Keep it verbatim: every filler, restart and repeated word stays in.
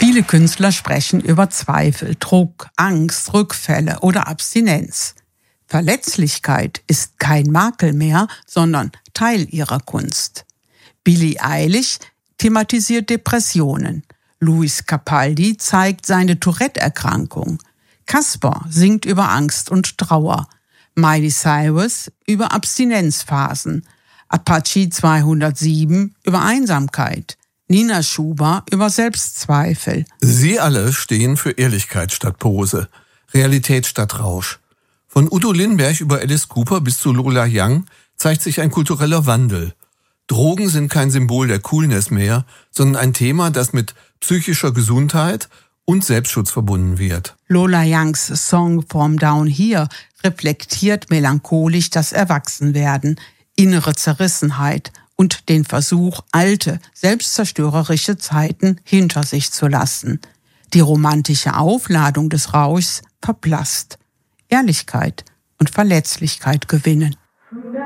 Viele Künstler sprechen über Zweifel, Druck, Angst, Rückfälle oder Abstinenz. Verletzlichkeit ist kein Makel mehr, sondern Teil ihrer Kunst. Billie Eilish thematisiert Depressionen. Luis Capaldi zeigt seine Tourette-Erkrankung. Casper singt über Angst und Trauer. Miley Cyrus über Abstinenzphasen. Apache zweihundertsieben über Einsamkeit. Nina Schuber über Selbstzweifel. Sie alle stehen für Ehrlichkeit statt Pose, Realität statt Rausch. Von Udo Lindenberg über Alice Cooper bis zu Lola Young zeigt sich ein kultureller Wandel. Drogen sind kein Symbol der Coolness mehr, sondern ein Thema, das mit psychischer Gesundheit und Selbstschutz verbunden wird. Lola Youngs Song From Down Here reflektiert melancholisch das Erwachsenwerden, innere Zerrissenheit und den Versuch, alte, selbstzerstörerische Zeiten hinter sich zu lassen. Die romantische Aufladung des Rauschs verblasst. Ehrlichkeit und Verletzlichkeit gewinnen.